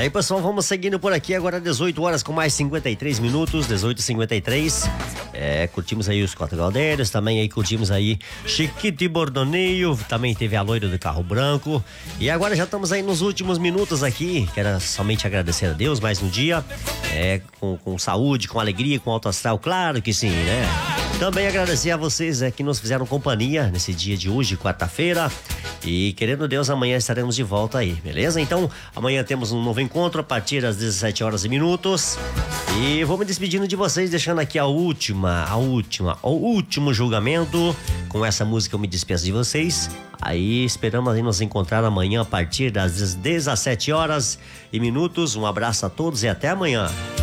aí, pessoal, vamos seguindo por aqui agora 18 horas com mais 53 minutos, 18h53. Curtimos aí os Quatro Galdeiros, também aí curtimos aí Chiquito e Bordoneio, também teve a Loira do Carro Branco. E agora já estamos aí nos últimos minutos aqui, quero somente agradecer a Deus mais um dia, com saúde, com alegria, com alto astral, claro que sim, né? Também agradecer a vocês que nos fizeram companhia nesse dia de hoje, quarta-feira. E querendo Deus, amanhã estaremos de volta aí, beleza? Então, amanhã temos um novo encontro a partir das 17 horas e minutos. E vou me despedindo de vocês, deixando aqui o último julgamento. Com essa música eu me despeço de vocês. Aí esperamos aí nos encontrar amanhã a partir das 17 horas e minutos. Um abraço a todos e até amanhã.